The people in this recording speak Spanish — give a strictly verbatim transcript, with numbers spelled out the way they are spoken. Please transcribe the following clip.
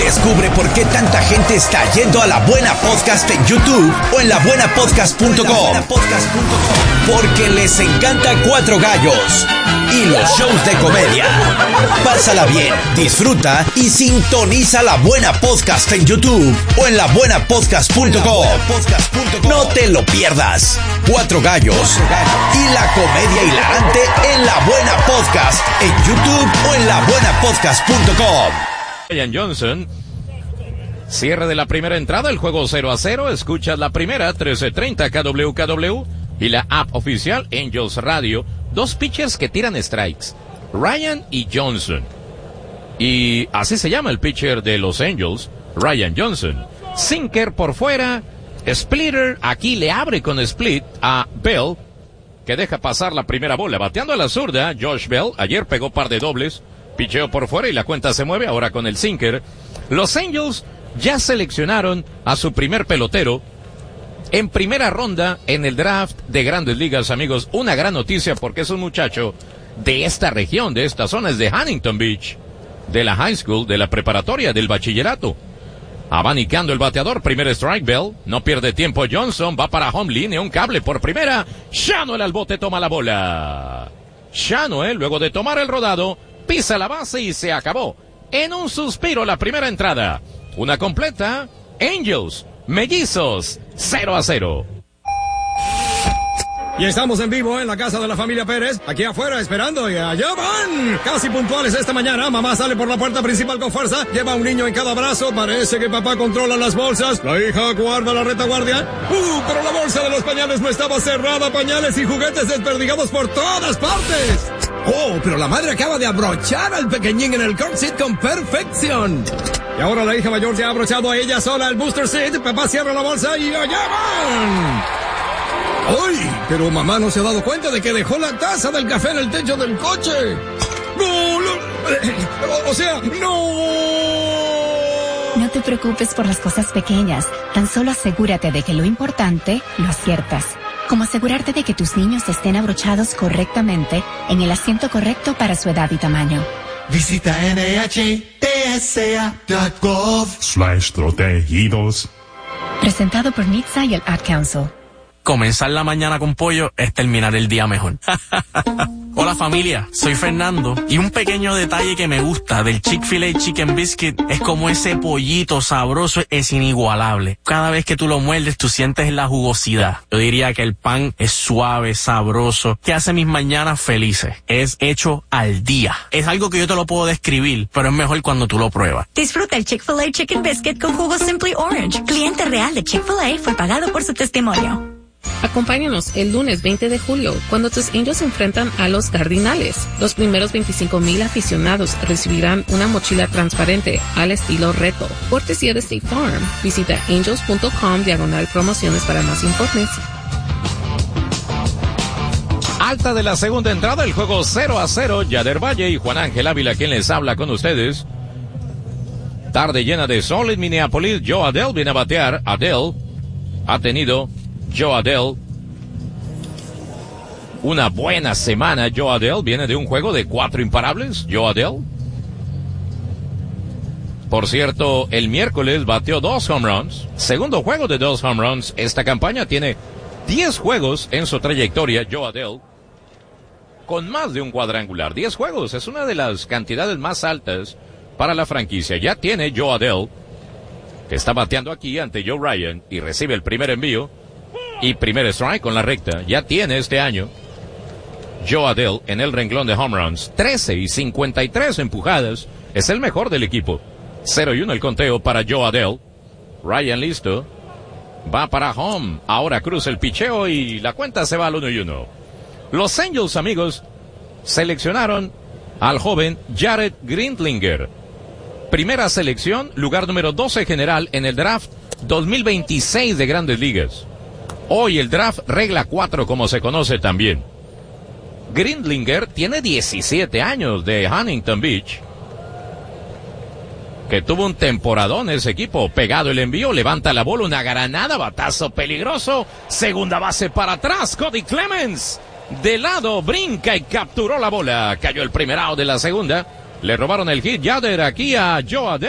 Descubre por qué tanta gente está yendo a La Buena Podcast en YouTube o en la buena podcast punto com. Porque les encanta Cuatro Gallos y los shows de comedia. Pásala bien, disfruta y sintoniza La Buena Podcast en YouTube o en la buena podcast punto com. No te lo pierdas. Cuatro Gallos y la comedia hilarante en La Buena Podcast en YouTube o en la buena podcast punto com. Ryan Johnson, cierre de la primera entrada, el juego cero a cero, escuchas la primera, trece treinta K W K W y la app oficial Angels Radio, dos pitchers que tiran strikes, Ryan y Johnson, y así se llama el pitcher de los Angels, Ryan Johnson, sinker por fuera, splitter, aquí le abre con split a Bell, que deja pasar la primera bola, bateando a la zurda, Josh Bell, ayer pegó par de dobles, picheo por fuera y la cuenta se mueve ahora con el sinker. Los Angels ya seleccionaron a su primer pelotero en primera ronda en el draft de Grandes Ligas, amigos. Una gran noticia porque es un muchacho de esta región, de esta zona, es de Huntington Beach, de la high school, de la preparatoria, del bachillerato. Abanicando el bateador, primer strike Bell, no pierde tiempo Johnson, va para home, línea, un cable por primera, Shanoel al bote toma la bola. Shanoel, luego de tomar el rodado, pisa la base y se acabó. En un suspiro la primera entrada. Una completa. Angels, Mellizos, cero a cero. Y estamos en vivo en la casa de la familia Pérez, aquí afuera esperando y allá van. Casi puntuales esta mañana, mamá sale por la puerta principal con fuerza, lleva a un niño en cada brazo, parece que papá controla las bolsas, la hija guarda la retaguardia. Uh, pero la bolsa de los pañales no estaba cerrada, pañales y juguetes desperdigados por todas partes. Oh, pero la madre acaba de abrochar al pequeñín en el car seat con perfección. Y ahora la hija mayor ya ha abrochado a ella sola el booster seat, papá cierra la bolsa y allá van. ¡Ay! Pero mamá no se ha dado cuenta de que dejó la taza del café en el techo del coche. ¡No! no o sea, ¡no! No te preocupes por las cosas pequeñas. Tan solo asegúrate de que lo importante lo aciertas. Como asegurarte de que tus niños estén abrochados correctamente en el asiento correcto para su edad y tamaño. Visita N H T S A punto gov slash protegidos. Presentado por N H T S A y el Ad Council. Comenzar la mañana con pollo es terminar el día mejor. Hola familia, soy Fernando y un pequeño detalle que me gusta del Chick-fil-A Chicken Biscuit es como ese pollito sabroso es inigualable. Cada vez que tú lo muerdes tú sientes la jugosidad. Yo diría que el pan es suave, sabroso, que hace mis mañanas felices. Es hecho al día. Es algo que yo te lo puedo describir, pero es mejor cuando tú lo pruebas. Disfruta el Chick-fil-A Chicken Biscuit con jugo Simply Orange. Cliente real de Chick-fil-A fue pagado por su testimonio. Acompáñanos el lunes veinte de julio cuando tus Angels se enfrentan a los Cardinales. Los primeros veinticinco mil aficionados recibirán una mochila transparente al estilo reto. Cortesía de State Farm. Visita angels punto com diagonal promociones para más informes. Alta de la segunda entrada, el juego cero a cero. Yader Valle y Juan Ángel Ávila quien les habla con ustedes. Tarde llena de sol en Minneapolis. Joe Adell viene a batear. Adell ha tenido Joe Adell una buena semana. Joe Adell viene de un juego de cuatro imparables. Joe Adell, por cierto, el miércoles bateó dos home runs, segundo juego de dos home runs. Esta campaña tiene diez juegos en su trayectoria. Joe Adell con más de un cuadrangular. diez juegos es una de las cantidades más altas para la franquicia. Ya tiene Joe Adell, que está bateando aquí ante Joe Ryan y recibe el primer envío y primer strike con la recta. Ya tiene este año Joe Adell en el renglón de home runs trece y cincuenta y tres empujadas. Es el mejor del equipo. cero y uno el conteo para Joe Adell. Ryan listo. Va para home. Ahora cruza el picheo y la cuenta se va al uno y uno. Los Angels, amigos, seleccionaron al joven Jared Grindlinger. Primera selección, lugar número doce general en el draft dos mil veintiséis de Grandes Ligas. Hoy el draft regla cuatro, como se conoce también. Grindlinger tiene diecisiete años, de Huntington Beach, que tuvo un temporadón ese equipo. Pegado el envío, levanta la bola, una granada, batazo peligroso, segunda base para atrás, Cody Clemens, de lado, brinca y capturó la bola. Cayó el primer out de la segunda, le robaron el hit. Yader aquí a Joe Adell.